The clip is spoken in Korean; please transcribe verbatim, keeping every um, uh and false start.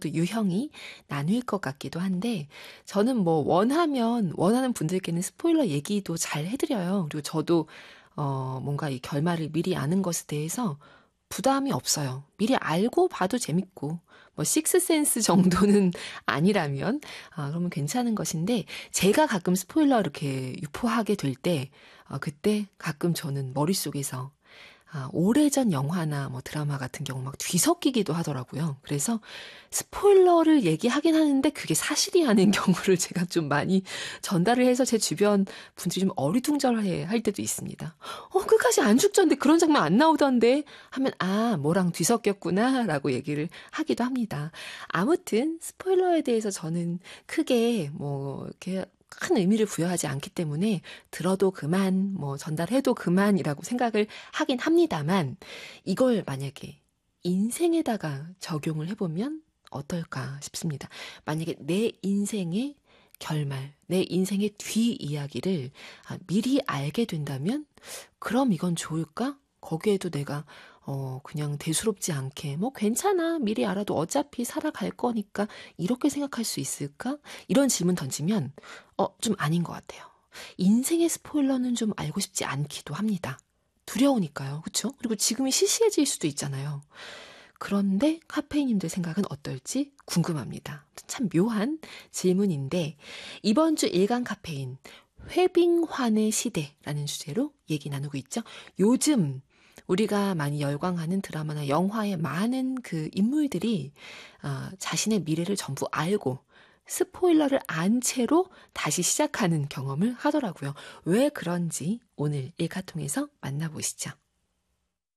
또 유형이 나뉠 것 같기도 한데 저는 뭐 원하면 원하는 분들께는 스포일러 얘기도 잘 해드려요. 그리고 저도 어 뭔가 이 결말을 미리 아는 것에 대해서 부담이 없어요. 미리 알고 봐도 재밌고 뭐 식스센스 정도는 아니라면 아, 그러면 괜찮은 것인데 제가 가끔 스포일러 이렇게 유포하게 될 때 어, 그때 가끔 저는 머릿속에서 아, 오래전 영화나 뭐 드라마 같은 경우 막 뒤섞이기도 하더라고요. 그래서 스포일러를 얘기하긴 하는데 그게 사실이 아닌 경우를 제가 좀 많이 전달을 해서 제 주변 분들이 좀 어리둥절해 할 때도 있습니다. 어, 끝까지 안 죽던데 그런 장면 안 나오던데 하면 아, 뭐랑 뒤섞였구나 라고 얘기를 하기도 합니다. 아무튼 스포일러에 대해서 저는 크게 뭐 이렇게 큰 의미를 부여하지 않기 때문에 들어도 그만, 뭐 전달해도 그만이라고 생각을 하긴 합니다만 이걸 만약에 인생에다가 적용을 해보면 어떨까 싶습니다. 만약에 내 인생의 결말, 내 인생의 뒤 이야기를 미리 알게 된다면 그럼 이건 좋을까? 거기에도 내가 어 그냥 대수롭지 않게 뭐 괜찮아 미리 알아도 어차피 살아갈 거니까 이렇게 생각할 수 있을까? 이런 질문 던지면 어 좀 아닌 것 같아요. 인생의 스포일러는 좀 알고 싶지 않기도 합니다. 두려우니까요. 그렇죠? 그리고 지금이 시시해질 수도 있잖아요. 그런데 카페인님들 생각은 어떨지 궁금합니다. 참 묘한 질문인데 이번 주 일간 카페인 회빙환의 시대라는 주제로 얘기 나누고 있죠. 요즘 우리가 많이 열광하는 드라마나 영화의 많은 그 인물들이 어, 자신의 미래를 전부 알고 스포일러를 안 채로 다시 시작하는 경험을 하더라고요. 왜 그런지 오늘 일카통에서 만나보시죠.